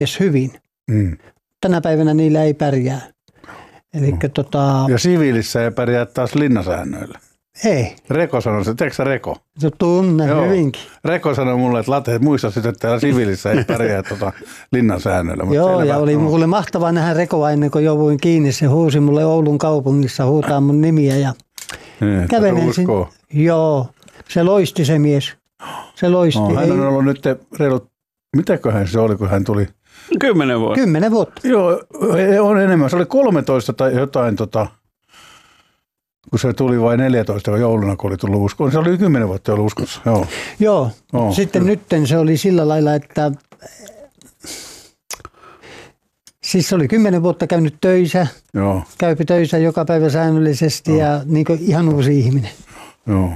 hyvin. Tänä päivänä niillä ei pärjää. Ja siviilissä ei pärjää taas linnasäännöillä. Ei. Reko sanoi se, tiedätkö sä Reko? Se tunne hyvinkin. Reko sanoi mulle, että Late, muista sitten, että täällä siviilissä ei pärjää linnasäännöillä. Joo, ja oli mulle mahtavaa nähdä Rekoa ennen kuin jouduin kiinni. Se huusi mulle Oulun kaupungissa, huutaa mun nimiä ja kävelen sinne. Joo, se loisti se mies. Se loisti. Hän on ollut nyt reilut, mitäköhän se oli, kun hän tuli? 10 vuotta. 10 vuotta. Joo, on enemmän. Se oli 13 tai jotain, kun se tuli vain 14 jouluna, kun oli tullut uskoon. Se oli 10 vuotta ollut uskossa. Joo. Sitten nytten se oli sillä lailla, että siis se oli 10 vuotta käynyt töissä. Joo. Käypi töissä joka päivä säännöllisesti ja niin kuin ihan uusi ihminen. Joo.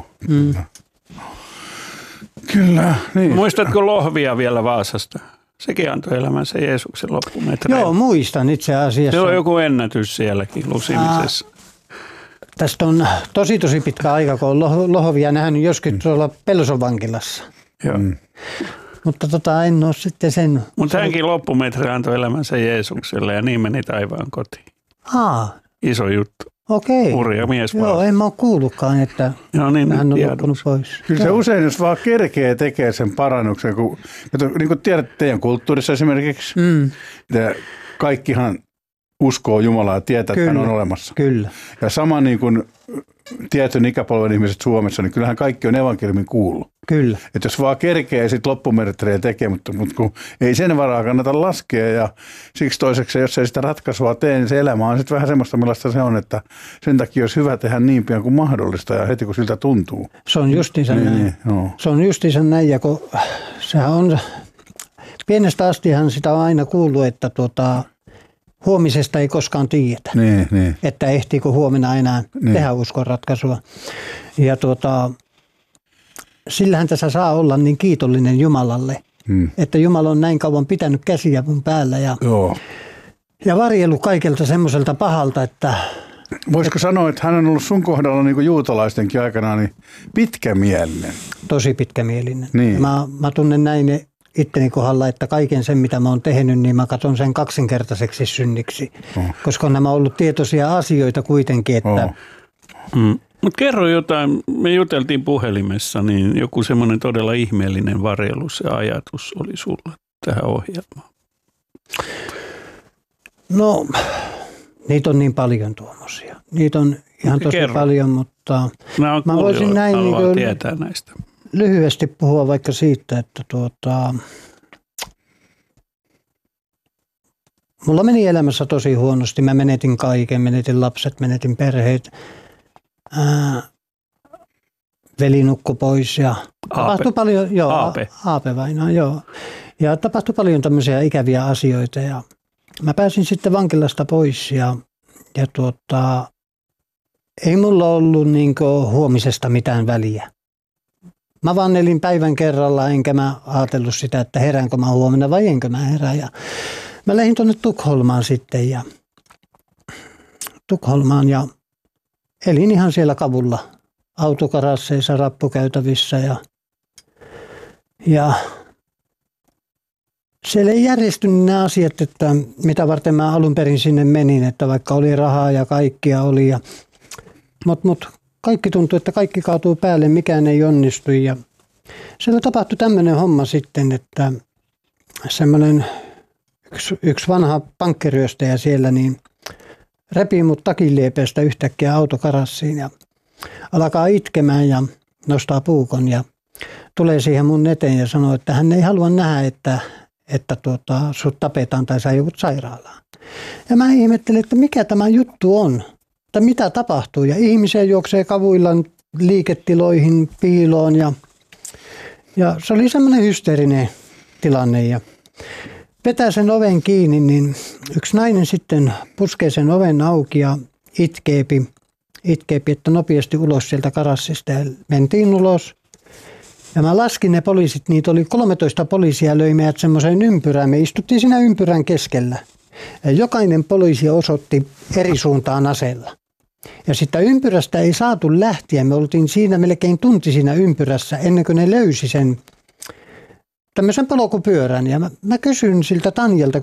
Kyllä. Niin. Muistatko Lohvia vielä Vaasasta? Sekin antoi elämänsä Jeesuksen loppumetreillä. Joo, muistan itse asiassa. Se on joku ennätys sielläkin lusimisessa. Tästä on tosi pitkä aika, kun on Lohvia nähnyt joskin tuolla Pelson vankilassa. Joo. Mutta en ole sitten sen. Mutta hänkin loppumetri antoi elämänsä Jeesukselle ja niin meni taivaan kotiin. Iso juttu. Okei. Hurja mies vaan. Joo, en mä ole kuullutkaan, että hän on loppunut pois. Kyllä se usein, jos vaan kerkee tekee sen parannuksen, niin kuin tiedät teidän kulttuurissa esimerkiksi, kaikkihan uskoo Jumalaa ja tietää, että hän on olemassa. Kyllä. Ja sama niin kuin tietyn ikäpolven ihmiset Suomessa, niin kyllähän kaikki on evankeliumin kuullut. Kyllä. Että jos vaan kerkee sitten loppumetriä tekee, mutta kun ei sen varaa kannata laskea ja siksi toiseksi, jos ei sitä ratkaisua tee, niin se elämä on sitten vähän semmoista, millaista se on, että sen takia olisi hyvä tehdä niin pian kuin mahdollista ja heti kun siltä tuntuu. Se on justiinsa näin. Se on justiinsa näin ja kun sehän on, pienestä astihan sitä on aina kuullut, että huomisesta ei koskaan tiedetä, että ehtiikö huomenna enää tehdä uskonratkaisua. Ja sillähän tässä saa olla niin kiitollinen Jumalalle, että Jumala on näin kauan pitänyt käsiä mun päällä ja varjellut kaikelta semmoiselta pahalta, että... Voisiko sanoa, että hän on ollut sun kohdalla niin kuin juutalaistenkin aikana niin pitkämielinen? Tosi pitkämielinen. Niin. Mä tunnen näin itteni kohdalla, että kaiken sen, mitä mä oon tehnyt, niin mä katson sen kaksinkertaiseksi synniksi. Koska nämä on ollut tietoisia asioita kuitenkin, että... Mutta kerro jotain, me juteltiin puhelimessa, niin joku semmoinen todella ihmeellinen varjelus ja ajatus oli sulla tähän ohjelmaan. No, niitä on niin paljon tuommoisia. Niitä on ihan tosi paljon, mutta mä voisin näin niin tietää näistä. Lyhyesti puhua vaikka siitä, että mulla meni elämässä tosi huonosti. Mä menetin kaiken, menetin lapset, menetin perheet. Veli nukkui pois ja tapahtui paljon, Aape vainaa, joo. Ja tapahtui paljon tämmöisiä ikäviä asioita ja mä pääsin sitten vankilasta pois ja ei mulla ollut niinku huomisesta mitään väliä. Mä vaan elin päivän kerralla, enkä mä ajatellut sitä, että heräänkö mä huomenna vai enkö mä herää. Ja mä lähdin tuonne Tukholmaan sitten ja elin ihan siellä kavulla autokarasseissa, rappukäytävissä ja siellä ei järjestynyt nämä asiat, että mitä varten mä alun perin sinne menin, että vaikka oli rahaa ja kaikkia oli. Mutta kaikki tuntui, että kaikki kaatuu päälle, mikään ei onnistu. Ja siellä tapahtui tämmöinen homma sitten, että semmoinen yksi vanha pankkiryöstäjä siellä niin repii mut takinliepeestä yhtäkkiä autokarassiin ja alkaa itkemään ja nostaa puukon ja tulee siihen mun eteen ja sanoo, että hän ei halua nähdä, että sut tapetaan tai sä joudut sairaalaan. Ja mä ihmettelin, että mikä tämä juttu on, että mitä tapahtuu. Ja ihmisiä juoksee kavuilla liiketiloihin, piiloon ja se oli semmoinen hysteerinen tilanne. Ja vetää sen oven kiinni, niin yksi nainen sitten puskee sen oven auki ja itkeepi, että nopeasti ulos sieltä karassista ja mentiin ulos. Ja mä laskin ne poliisit, niitä oli 13 poliisia, löi meidät semmoiseen ympyrään. Me istuttiin siinä ympyrän keskellä. Ja jokainen poliisi osoitti eri suuntaan aseella. Ja sitä ympyrästä ei saatu lähteä. Me oltiin siinä melkein tunti siinä ympyrässä ennen kuin ne löysi sen tämmöisen polkupyörän ja mä kysyin siltä Tanjalta,